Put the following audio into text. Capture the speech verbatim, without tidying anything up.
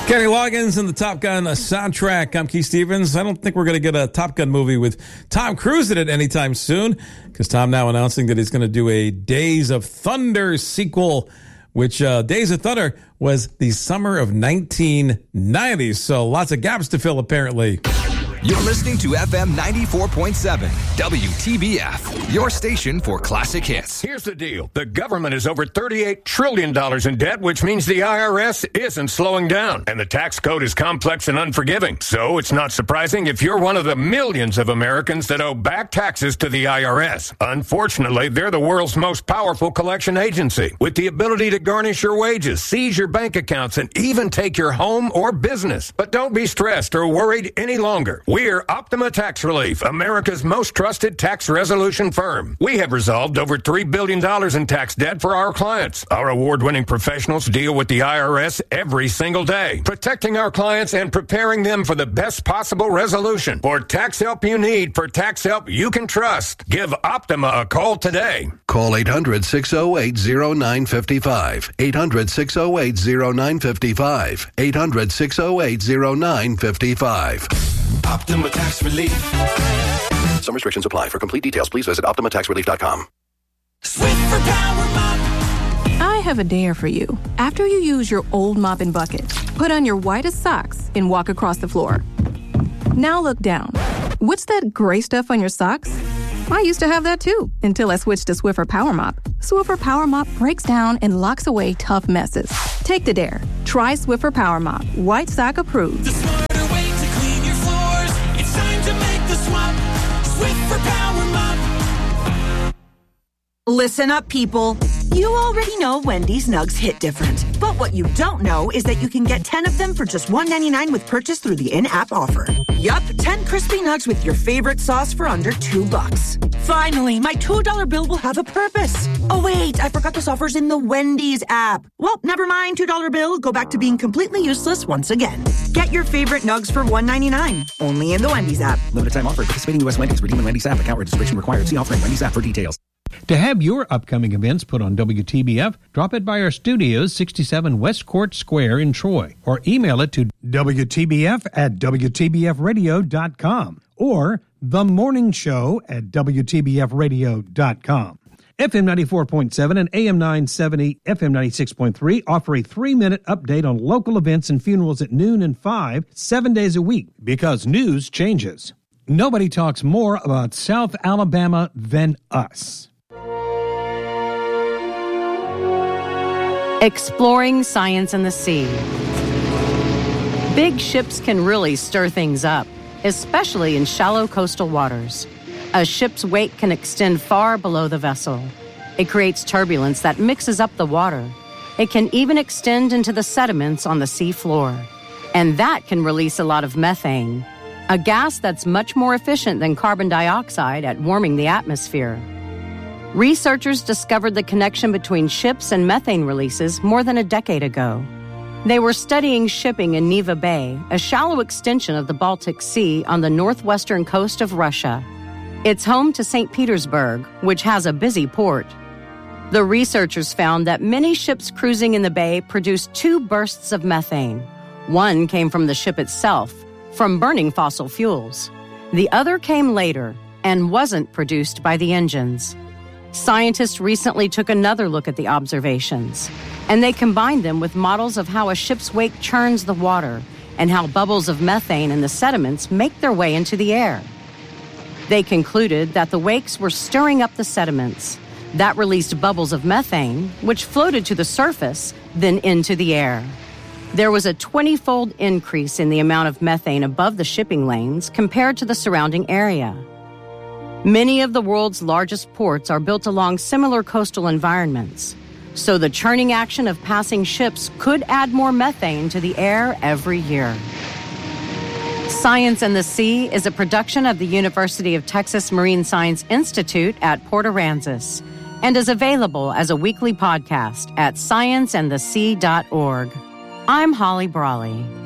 Kenny Loggins and the Top Gun soundtrack. I'm Keith Stevens. I don't think we're going to get a Top Gun movie with Tom Cruise in it anytime soon, because Tom now announcing that he's going to do a Days of Thunder sequel, which uh, Days of Thunder was the summer of nineteen ninety, so lots of gaps to fill apparently. You're listening to F M ninety-four point seven, W T B F, your station for classic hits. Here's the deal. The government is over thirty-eight trillion dollars in debt, which means the I R S isn't slowing down. And the tax code is complex and unforgiving. So it's not surprising if you're one of the millions of Americans that owe back taxes to the I R S. Unfortunately, they're the world's most powerful collection agency, with the ability to garnish your wages, seize your bank accounts, and even take your home or business. But don't be stressed or worried any longer. We're Optima Tax Relief, America's most trusted tax resolution firm. We have resolved over three billion dollars in tax debt for our clients. Our award-winning professionals deal with the I R S every single day, protecting our clients and preparing them for the best possible resolution. For tax help you need, for tax help you can trust, give Optima a call today. Call eight hundred, six oh eight, oh nine five five. eight hundred, six oh eight, oh nine five five. eight hundred, six oh eight, oh nine five five. Optima Tax Relief. Some restrictions apply. For complete details, please visit optima tax relief dot com. Swiffer Power Mop. I have a dare for you. After you use your old mop and bucket, put on your whitest socks and walk across the floor. Now look down. What's that gray stuff on your socks? I used to have that too, until I switched to Swiffer Power Mop. Swiffer Power Mop breaks down and locks away tough messes. Take the dare. Try Swiffer Power Mop. White sock approved. The smarter way to clean your floors. It's time to make the swap. Swiffer Power Mop. Listen up, people. You already know Wendy's Nugs hit different. But what you don't know is that you can get ten of them for just one ninety-nine with purchase through the in-app offer. Yup, ten crispy nugs with your favorite sauce for under two bucks. Finally, my two dollar bill will have a purpose. Oh wait, I forgot this offer's in the Wendy's app. Well, never mind, two dollar bill. Go back to being completely useless once again. Get your favorite nugs for one ninety-nine. Only in the Wendy's app. Limited time offer. Participating U S Wendy's. Redeem in Wendy's app. Account registration required. See offering Wendy's app for details. To have your upcoming events put on W T B F, drop it by our studios, sixty-seven West Court Square in Troy, or email it to W T B F at W T B F radio dot com or The Morning Show at W T B F radio dot com. F M ninety-four point seven and A M nine seventy, F M ninety-six point three offer a three-minute update on local events and funerals at noon and five, seven days a week, because news changes. Nobody talks more about South Alabama than us. Exploring science in the sea. Big ships can really stir things up, especially in shallow coastal waters. A ship's wake can extend far below the vessel. It creates turbulence that mixes up the water. It can even extend into the sediments on the sea floor. And that can release a lot of methane, a gas that's much more efficient than carbon dioxide at warming the atmosphere. Researchers discovered the connection between ships and methane releases more than a decade ago. They were studying shipping in Neva Bay, a shallow extension of the Baltic Sea on the northwestern coast of Russia. It's home to Saint Petersburg, which has a busy port. The researchers found that many ships cruising in the bay produced two bursts of methane. One came from the ship itself, from burning fossil fuels. The other came later and wasn't produced by the engines. Scientists recently took another look at the observations, and they combined them with models of how a ship's wake churns the water and how bubbles of methane in the sediments make their way into the air. They concluded that the wakes were stirring up the sediments. That released bubbles of methane, which floated to the surface, then into the air. There was a twenty-fold increase in the amount of methane above the shipping lanes compared to the surrounding area. Many of the world's largest ports are built along similar coastal environments, so the churning action of passing ships could add more methane to the air every year. Science and the Sea is a production of the University of Texas Marine Science Institute at Port Aransas and is available as a weekly podcast at science and the sea dot org. I'm Holly Brawley.